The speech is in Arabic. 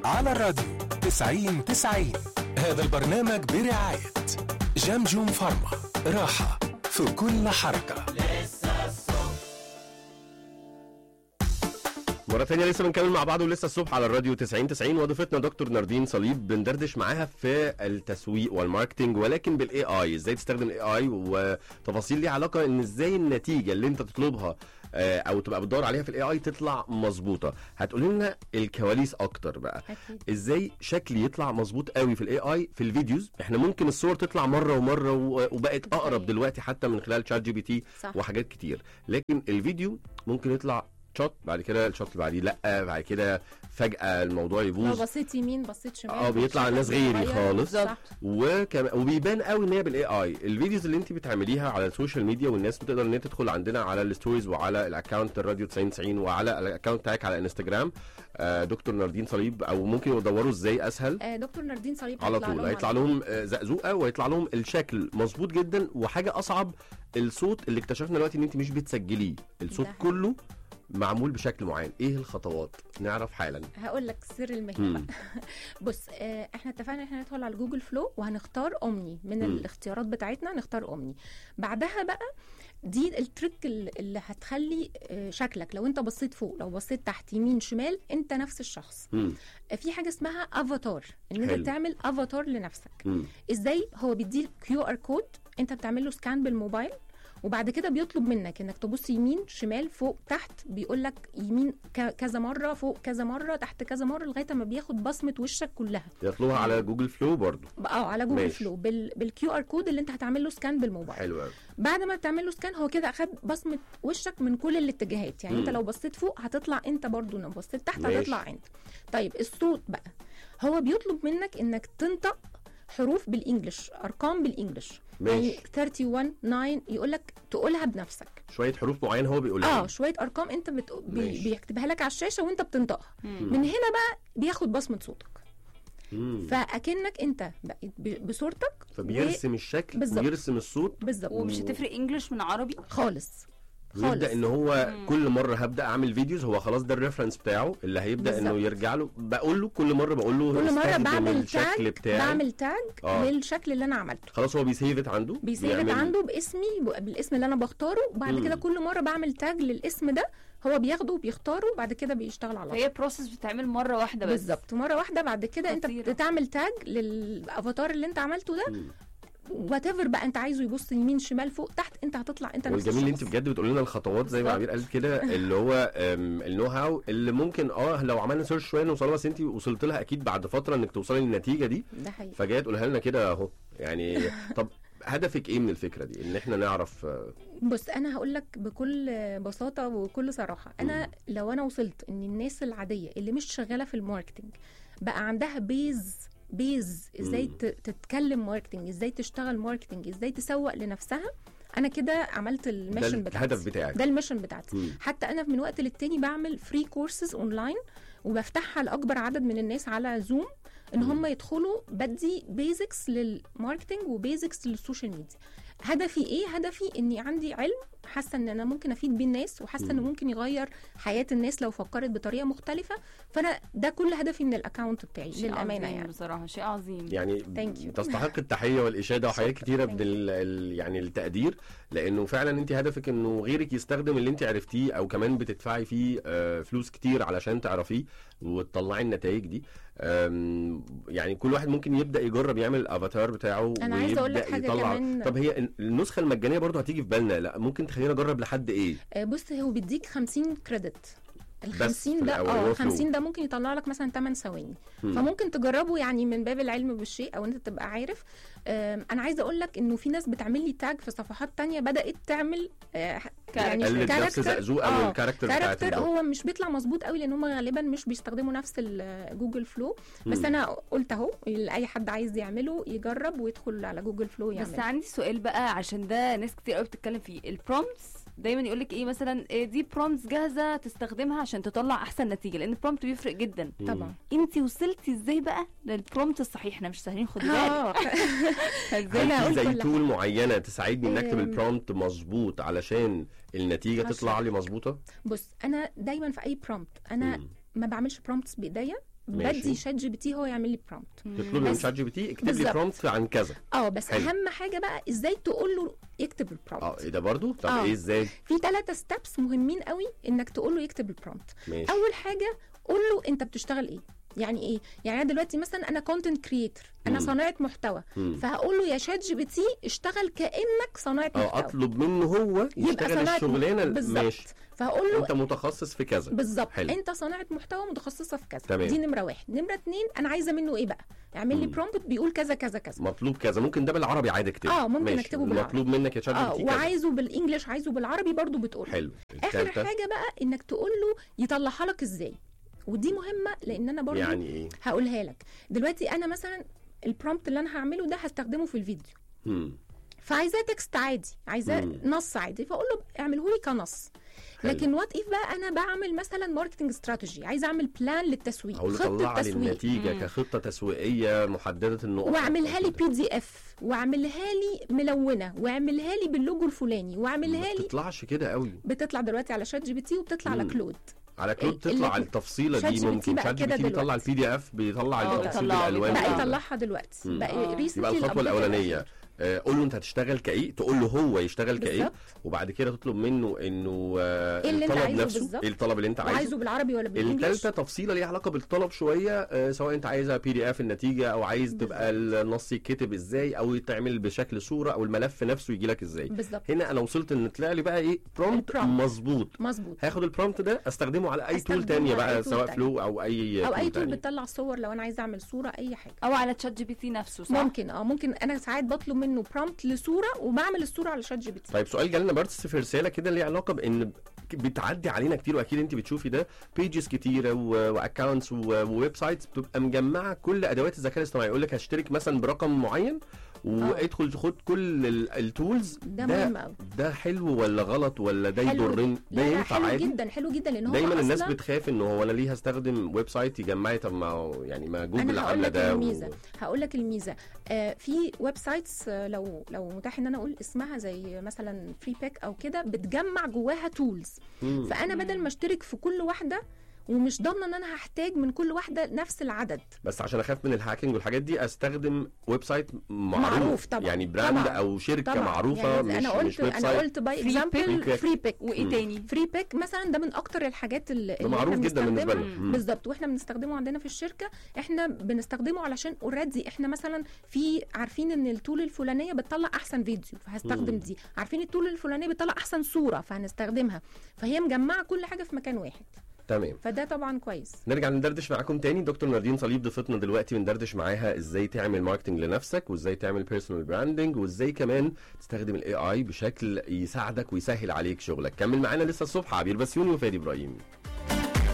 على الراديو 90-90. هذا البرنامج برعاية جمجم فارما، راحة في كل حركة. مرة تانية لسه بنكمل مع بعض ولسه الصبح على الراديو 90-90. وضيفتنا دكتور ناردين صليب بندردش معاها في التسويق والماركتينج، ولكن بالاي اي، ازاي تستخدم الاي اي وتفاصيل ليها علاقة ان ازاي النتيجة اللي انت تطلبها او تبقى بتدور عليها في الاي اي تطلع مظبوطة. هتقولي لنا الكواليس اكتر بقى، أكيد. ازاي شكلي يطلع مظبوط قوي في الاي اي. في الفيديوز احنا ممكن الصور تطلع مرة ومرة وبقت اقرب دلوقتي حتى من خلال شات جي بي تي وحاجات كتير، لكن الفيديو ممكن يطلع شوت، بعد كده الشوت اللي بعديه لا، بعد كده فجأة الموضوع يبوظ، لو بصيت يمين بصيت شمال بيطلع الناس غيري خالص. وبيبان قوي ان هي بالاي اي. الفيديوز اللي انت بتعمليها على السوشيال ميديا والناس بتقدر ان هي تدخل عندنا على الستوريز وعلى الاكونت الراديو 90-90 وعلى الاكونت بتاعك على انستجرام دكتور ناردين صليب، او ممكن يدوروا ازاي اسهل دكتور ناردين صليب على طول هيطلع لهم زقزوقه ويطلع لهم الشكل مظبوط جدا. وحاجه اصعب، الصوت اللي اكتشفنا دلوقتي ان انت مش بتسجليه، الصوت كله معمول بشكل معين. ايه الخطوات؟ نعرف حالا. هقول لك سر المهنه بقى. بص، احنا اتفقنا احنا ندخل على جوجل فلو وهنختار اومني من الاختيارات بتاعتنا، نختار اومني. بعدها بقى دي التريك اللي هتخلي شكلك لو انت بصيت فوق، لو بصيت تحت، يمين شمال، انت نفس الشخص. في حاجه اسمها افاتار، ان انت تعمل افاتار لنفسك. ازاي؟ هو بيديك QR كود، انت بتعمل له سكان بالموبايل، وبعد كده بيطلب منك انك تبص يمين شمال فوق تحت، بيقول لك يمين كذا مره، فوق كذا مره، تحت كذا مره، لغايه ما بياخد بصمه وشك كلها. يطلبها على جوجل فلو برضو. على جوجل فلو بالكيو ار كود اللي انت هتعمل له سكان بالموبايل. حلو قوي. بعد ما تعمل له سكان هو كده اخد بصمه وشك من كل الاتجاهات، يعني انت لو بصيت فوق هتطلع انت برضو، لو بصيت تحت هتطلع انت. طيب الصوت بقى، هو بيطلب منك انك تنطق حروف بالانجلش، ارقام بالانجلش. يعني 31 9 يقول لك تقولها بنفسك، شويه حروف معينه هو بيقولها. شويه ارقام انت بيكتبها لك على الشاشه وانت بتنطقها. من هنا بقى بياخد بصمه صوتك. فاكنك انت بقيت بصورتك، فبيرسم الشكل ويرسم الصوت بالظبط. ومش هتفرق انجلش من عربي خالص. ويبدا ان هو كل مره هبدا اعمل فيديوز، هو خلاص ده الريفرنس بتاعه اللي هيبدا انه يرجع له. بقول له كل مره بعمل تاج للشكل اللي انا عملته. خلاص هو بيسيفت عنده باسمي، بالاسم اللي انا بختاره. وبعد كده كل مره بعمل تاج للاسم ده، هو بياخده وبيختاره، وبعد كده بيشتغل على هي بروسس بتتعمل مره واحده بس. بالظبط، مره واحده. بعد كده انت بتعمل تاج للافاتار اللي انت عملته ده، واتيفر بقى انت عايزه يبص يمين شمال فوق تحت، انت هتطلع انت نفس الشخص. والجميل انت بجد بتقول لنا الخطوات زي ما عبير قالت كده، اللي هو النو هاو اللي ممكن لو عملنا سيرش شويه نوصلها، بس انت وصلت لها اكيد بعد فتره انك توصلي للنتيجه دي. ده حقيقي. فجايه تقولها لنا كده اهو يعني. طب هدفك ايه من الفكره دي، ان احنا نعرف؟ بص انا هقول لك بكل بساطه وكل صراحه، انا لو انا وصلت ان الناس العاديه اللي مش شغاله في الماركتنج بقى عندها بيز ازاي تتكلم ماركتنج، ازاي تشتغل ماركتنج، ازاي تسوق لنفسها، انا كده عملت الميشن بتاعتي. الهدف بتاعك ده الميشن بتاعتي. حتى انا من وقت للتاني بعمل فري كورسز اونلاين وبفتحها لاكبر عدد من الناس على زوم، ان هم يدخلوا، بدي بيزكس للماركتنج وبيزكس للسوشيال ميديا. هدفي ايه؟ هدفي اني عندي علم حاسه ان انا ممكن افيد بيه الناس، وحاسه انه ممكن يغير حياه الناس لو فكرت بطريقه مختلفه. فانا ده كل هدفي من الاكونت بتاعي للامانه. يعني بصراحه شيء عظيم، يعني تستحق التحيه والاشاده وحاجات كتيره يعني التقدير، لانه فعلا انت هدفك انه غيرك يستخدم اللي انت عرفتيه، او كمان بتدفعي فيه فلوس كتير علشان تعرفيه وتطلعي النتائج دي. يعني كل واحد ممكن يبدا يجرب يعمل الافاتار بتاعه ويبدا يطلع. طب هي النسخه المجانيه برضو هتيجي في بالنا، لا ممكن تخلينا نجرب لحد ايه؟ بص هو بيديك 50 كريدت. ال50 ده 50 ده ممكن يطلع لك مثلا 8 ثواني، فممكن تجربه يعني من باب العلم بالشيء، او انت تبقى عارف. انا عايزه اقول لك انه في ناس بتعمل لي تاج في صفحات تانية، بدات تعمل يعني كاركتر هو مش بيطلع مظبوط قوي، لان هم غالبا مش بيستخدموا نفس الجوجل فلو. بس انا قلت اهو لاي حد عايز يعمله يجرب ويدخل على جوجل فلو يعمل. بس عندي سؤال بقى، عشان ده ناس كتير قوي بتتكلم فيه، البرومبتس دايما يقولك ايه مثلا دي برومبتس جاهزه تستخدمها عشان تطلع احسن نتيجه، لان البرومبت بيفرق جدا. طبعا انت وصلتي ازاي بقى للبرومبت الصحيح؟ احنا مش سهلين، خدي بالك. ازاي زي تول معينه تساعدني ان اكتب البرومبت مظبوط علشان النتيجه تطلع لي مظبوطه؟ بص انا دايما في اي برومبت انا ما بعملش برومبتس بايديا، ماشي. بدي شات جي بي تي هو يعمل لي برومبت. تطلبي من بس- شات جي بي تي اكتب لي بالظبط. برومبت عن كذا. بس حلو. اهم حاجه بقى ازاي تقول له يكتب البرومبت. ايه ده برضو؟ طب آه. ايه ازاي؟ في 3 ستيبس مهمين قوي انك تقول له يكتب البرومبت. ماشي. اول حاجه قول له انت بتشتغل ايه. يعني ايه؟ يعني انا دلوقتي مثلا انا كونتنت كريتور، انا صانعه محتوى، فهقول له يا شات جي بي تي اشتغل كانك صانعه محتوى. اطلب منه هو يشتغل الشغلانه بالظبط. ماشي. فهقول له انت متخصص في كذا. بالظبط، حلو. انت صانعه محتوى متخصصه في كذا. تمام. دي نمره 1. نمره 2 انا عايزه منه ايه بقى؟ اعمل لي برومبت بيقول كذا كذا كذا. مطلوب كذا، ممكن ده بالعربي عادي اكتبه. ممكن ماشي. اكتبه بالعربي. مطلوب منك يا شات جي بي تي كذا. وعايزه بالانجلش، عايزه بالعربي برضو بتقول. حلو. اخر التالتة. حاجه بقى انك تقول له يطلعها لك ازاي، ودي مهمه لان انا برضو يعني ايه؟ هقولها لك دلوقتي. انا مثلا البرومبت اللي انا هعمله ده هستخدمه في الفيديو، مم. فعايزاه تكست عادي، عايزاه نص عادي، فاقول له اعمله لي كنص. حلو. لكن وات اف بقى انا بعمل مثلا ماركتنج استراتيجي، عايزه اعمل بلان للتسويق، اقول له خطه طلع لي تسويق، النتيجه كخطه تسويقيه محدده النقط، واعملها لي بي دي اف، واعملها لي ملونه، واعملها لي باللوجو الفلاني، واعملها ما لي. بتطلعش كده قوي. بتطلع دلوقتي على شات جي بي تي وبتطلع على كلود. على كلود تطلع اللي- على التفصيله شات دي. جي بي تي ممكن بقى شات جي بي كده تي بيطلع دلوقتي. البي دي اف، بيطلع التفصيل بيطلعه بالالوان بقى كله. يطلعها دلوقتي بقى recently يبقى الخطوه الأبديت الاولانيه الأخير. قول له انت هتشتغل كايه، تقول له هو يشتغل كايه، بالظبط. وبعد كده تطلب منه انه إيه اللي أنت الطلب عايزه نفسه، بالظبط. ايه الطلب اللي انت وعايزه عايزه. بالعربي ولا بالانجلش. الثالثه تفصيله ليها علاقه بالطلب شويه، سواء انت عايزها بي دي اف النتيجه، او عايز تبقى النص يتكتب ازاي، او يتعمل بشكل صوره، او الملف نفسه يجي لك ازاي. بالظبط. هنا انا وصلت ان طلع لي بقى ايه برومبت البرومبت. مظبوط. هاخد البرومبت ده استخدمه على اي تول أستخدمه تانية على بقى، أي تول سواء تانية. فلو او اي او اي تول تانية. بتطلع صور لو انا عايزه اعمل صوره اي حاجه. او على تشات جي بي تي نفسه، صح؟ ممكن انا ساعات بطلب منه برومبت لصوره وبعمل الصوره على شات جي بي تي. طيب سؤال جالنا برضه في رساله كده ليها علاقه بان بتعدي علينا كتير، واكيد انت بتشوفي ده، بيجز كتيره واكونتس وويب سايتس بتبقى مجمعه كل ادوات الذكاء الاصطناعي. يقول لك هشترك مثلا برقم معين وادخل خد كل التولز. ده مهم قوي. ده حلو ولا غلط ولا ده حلو. يضرني؟ ده لا ينفع حلو عادي؟ جدا، حلو جدا، لان هو دايما الناس أصلاً- بتخاف انه هو انا ليه هستخدم ويب سايت يجمع لي؟ طب ما هو يعني ما جوجل انا هقول عامله لك ده الميزه، هقول لك الميزه. في ويب سايتس لو متاح ان انا اقول اسمها زي مثلا فري باك او كده، بتجمع جواها تولز. فانا بدل ما اشترك في كل واحده ومش ضامنه ان انا هحتاج من كل واحده نفس العدد. بس عشان اخاف من الهاكينج والحاجات دي استخدم ويب سايت معروف طبعا، يعني براند طبعا. او شركه طبعا. معروفه، يعني مش انا مش ويب انا سايت. قلت باي Free اكزامبل Pick. فري باك. وايه تاني؟ فري باك مثلا ده من اكتر الحاجات اللي ده معروف احنا جدا بالنسبه بنستخدمها. لنا. بالظبط، واحنا بنستخدمه عندنا في الشركه. احنا بنستخدمه علشان اوريدي احنا مثلا في عارفين ان التول الفلانيه بتطلع احسن فيديو فهستخدم دي، عارفين التول الفلانيه بتطلع احسن صوره فهنستخدمها، فهي مجمعه كل حاجه في مكان واحد. تمام. فده طبعا كويس. نرجع ندردش معاكم تاني. دكتور ناردين صليب ضيفتنا دلوقتي، بندردش معاها ازاي تعمل ماركتنج لنفسك، وازاي تعمل بيرسونال براندنج، وازاي كمان تستخدم الاي اي بشكل يساعدك ويسهل عليك شغلك. كمل معانا لسه الصبح. عبير بسيوني وفادي ابراهيم.